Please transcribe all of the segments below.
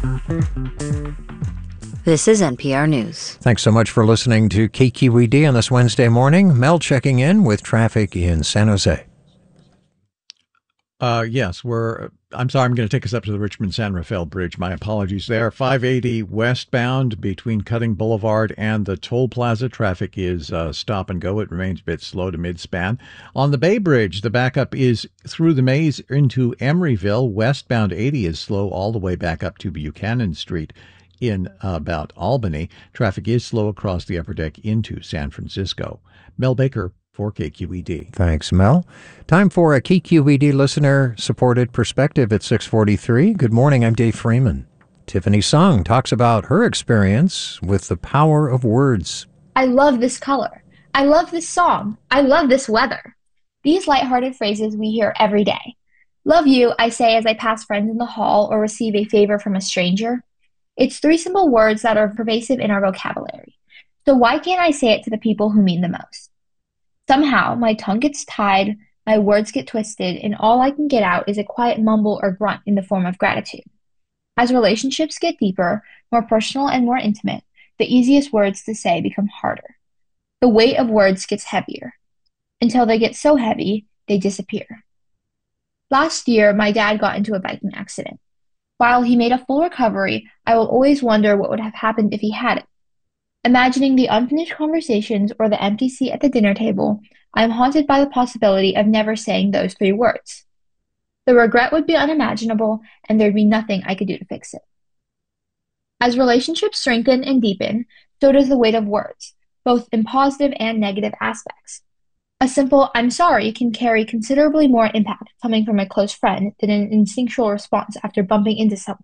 This is NPR News. Thanks so much for listening to KQED on this Wednesday morning. Mel checking in with traffic in San Jose. Yes, I'm sorry, I'm going to take us up to the Richmond-San Rafael Bridge. My apologies there. 580 westbound between Cutting Boulevard and the Toll Plaza. Traffic is stop and go. It remains a bit slow to mid-span. On the Bay Bridge, the backup is through the maze into Emeryville. Westbound 80 is slow all the way back up to Buchanan Street in about Albany. Traffic is slow across the upper deck into San Francisco. Mel Baker for KQED. Thanks, Mel. Time for a KQED listener-supported perspective at 6:43. Good morning, I'm Dave Freeman. Tiffany Sung talks about her experience with the power of words. I love this color. I love this song. I love this weather. These lighthearted phrases we hear every day. Love you, I say as I pass friends in the hall or receive a favor from a stranger. It's three simple words that are pervasive in our vocabulary. So why can't I say it to the people who mean the most? Somehow, my tongue gets tied, my words get twisted, and all I can get out is a quiet mumble or grunt in the form of gratitude. As relationships get deeper, more personal, and more intimate, the easiest words to say become harder. The weight of words gets heavier, until they get so heavy, they disappear. Last year, my dad got into a biking accident. While he made a full recovery, I will always wonder what would have happened if he hadn't. Imagining the unfinished conversations or the empty seat at the dinner table, I am haunted by the possibility of never saying those three words. The regret would be unimaginable, and there'd be nothing I could do to fix it. As relationships strengthen and deepen, so does the weight of words, both in positive and negative aspects. A simple "I'm sorry" can carry considerably more impact coming from a close friend than an instinctual response after bumping into someone.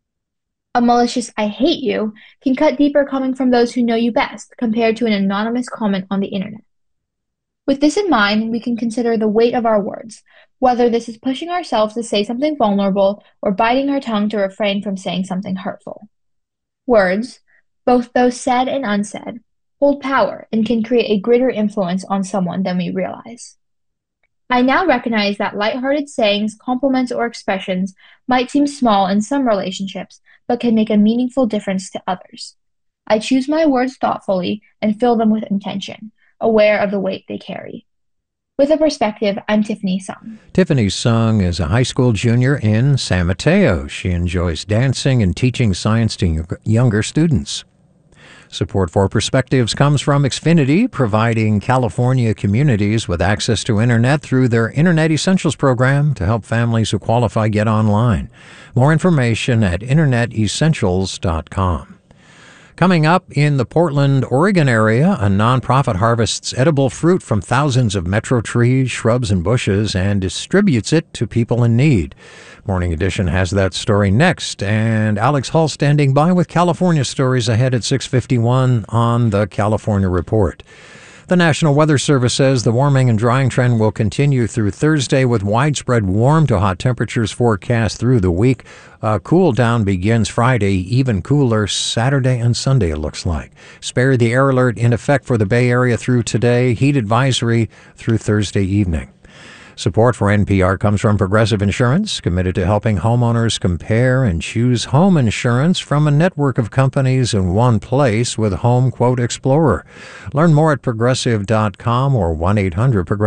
A malicious "I hate you" can cut deeper coming from those who know you best compared to an anonymous comment on the internet. With this in mind, we can consider the weight of our words, whether this is pushing ourselves to say something vulnerable or biting our tongue to refrain from saying something hurtful. Words, both those said and unsaid, hold power and can create a greater influence on someone than we realize. I now recognize that lighthearted sayings, compliments, or expressions might seem small in some relationships, but can make a meaningful difference to others. I choose my words thoughtfully and fill them with intention, aware of the weight they carry. With a perspective, I'm Tiffany Sung. Tiffany Sung is a high school junior in San Mateo. She enjoys dancing and teaching science to younger students. Support for Perspectives comes from Xfinity, providing California communities with access to internet through their Internet Essentials program to help families who qualify get online. More information at internetessentials.com. Coming up in the Portland, Oregon area, a nonprofit harvests edible fruit from thousands of metro trees, shrubs, and bushes and distributes it to people in need. Morning Edition has that story next, and Alex Hall standing by with California stories ahead at 6:51 on the California Report. The National Weather Service says the warming and drying trend will continue through Thursday with widespread warm to hot temperatures forecast through the week. Cool down begins Friday, even cooler Saturday and Sunday it looks like. Spare the air alert in effect for the Bay Area through today. Heat advisory through Thursday evening. Support for NPR comes from Progressive Insurance, committed to helping homeowners compare and choose home insurance from a network of companies in one place with Home Quote Explorer. Learn more at progressive.com or 1-800-PROGRESSIVE.